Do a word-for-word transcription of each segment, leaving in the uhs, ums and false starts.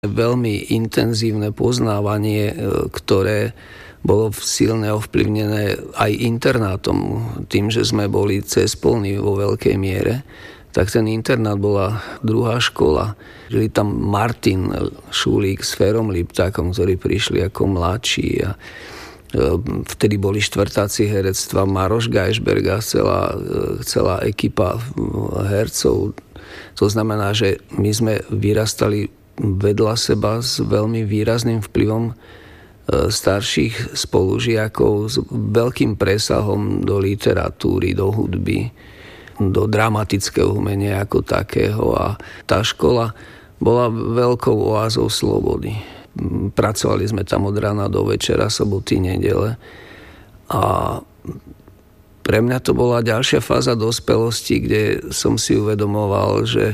Veľmi intenzívne poznávanie, ktoré bolo silne ovplyvnené aj internátom, tým, že sme boli cez polný vo veľkej miere, tak ten internát bola druhá škola. Žili tam Martin Šulík s Ferom Liptákom, ktorí prišli ako mladší a vtedy boli štvrtáci herectva, Maroš Geisberga, celá, celá ekipa hercov. To znamená, že my sme vyrastali vedľa seba s veľmi výrazným vplyvom starších spolužiakov s veľkým presahom do literatúry, do hudby, do dramatického umenia ako takého. A tá škola bola veľkou oázou slobody. Pracovali sme tam od rána do večera, soboty, nedele. A pre mňa to bola ďalšia fáza dospelosti, kde som si uvedomoval, že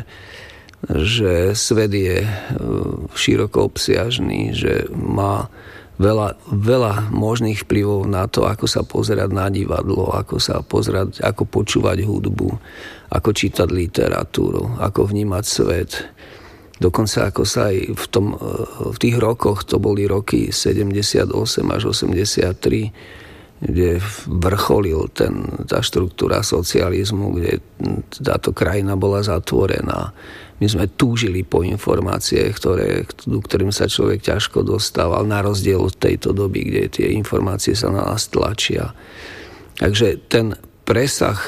že svet je široko obsiažný, že má veľa, veľa možných vplyvov na to, ako sa pozerať na divadlo, ako sa pozerať, ako počúvať hudbu, ako čítať literatúru, ako vnímať svet. Dokonca ako sa aj v, tom, v tých rokoch, to boli roky sedemdesiatosem až osemdesiattri, kde vrcholil ten, tá štruktúra socializmu, kde táto krajina bola zatvorená. My sme túžili po informáciách, ktoré, ktorým sa človek ťažko dostával, na rozdiel od tejto doby, kde tie informácie sa na nás tlačia. Takže ten presah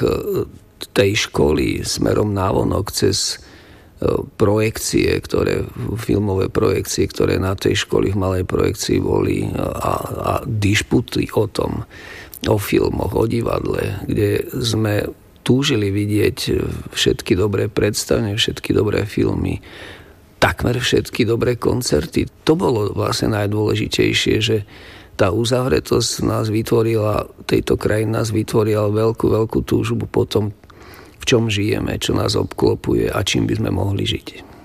tej školy smerom návonok cez projekcie, ktoré, filmové projekcie, ktoré na tej škole v malej projekcii boli a, a dišputy o tom, o filmoch, o divadle, kde sme túžili vidieť všetky dobré predstavenia, všetky dobré filmy, takmer všetky dobré koncerty. To bolo vlastne najdôležitejšie, že tá uzavretosť nás vytvorila, tejto krajiny nás vytvorila veľkú, veľkú túžbu po tom, v čom žijeme, čo nás obklopuje a čím by sme mohli žiť.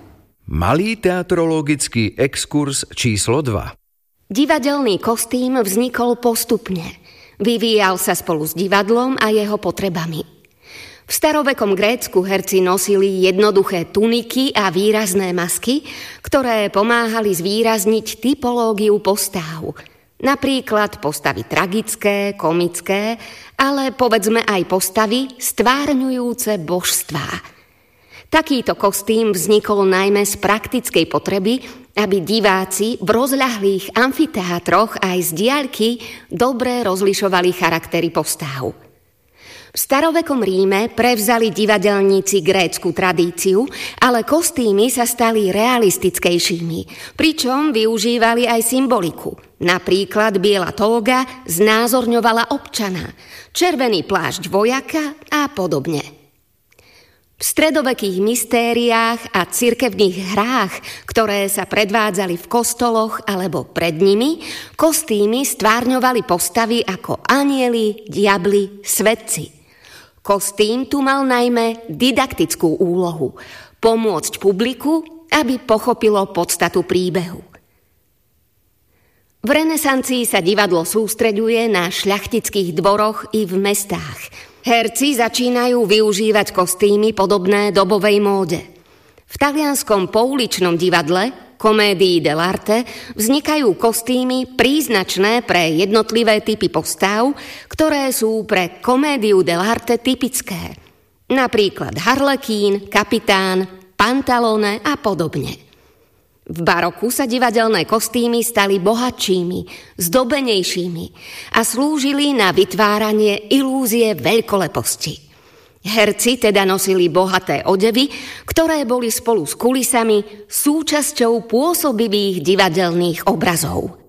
Malý teatrologický exkurs číslo dva. Divadelný kostým vznikol postupne. Vyvíjal sa spolu s divadlom a jeho potrebami. V starovekom Grécku herci nosili jednoduché tuniky a výrazné masky, ktoré pomáhali zvýrazniť typológiu postáv. Napríklad postavy tragické, komické, ale povedzme aj postavy stvárňujúce božstvá. Takýto kostým vznikol najmä z praktickej potreby, aby diváci v rozľahlých amfiteátroch aj z diaľky dobre rozlišovali charaktery postáv. V starovekom Ríme prevzali divadelníci grécku tradíciu, ale kostýmy sa stali realistickejšími, pričom využívali aj symboliku. Napríklad biela tóga znázorňovala občana, červený plášť vojaka a podobne. V stredovekých mystériách a cirkevných hrách, ktoré sa predvádzali v kostoloch alebo pred nimi, kostýmy stvárňovali postavy ako anjeli, diabli, svätci. Kostým tu mal najmä didaktickú úlohu – pomôcť publiku, aby pochopilo podstatu príbehu. V renesancii sa divadlo sústreďuje na šľachtických dvoroch i v mestách. Herci začínajú využívať kostýmy podobné dobovej móde. V talianskom pouličnom divadle, Comédie dell'arte, vznikajú kostýmy príznačné pre jednotlivé typy postáv, ktoré sú pre Comédiu dell'arte typické. Napríklad harlekín, kapitán, pantalone a podobne. V baroku sa divadelné kostýmy stali bohatšími, zdobenejšími a slúžili na vytváranie ilúzie veľkoleposti. Herci teda nosili bohaté odevy, ktoré boli spolu s kulisami súčasťou pôsobivých divadelných obrazov.